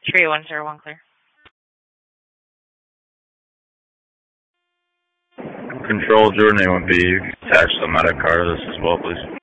3101 clear. Control Jordan A1B, attach some out of car to this as well, please.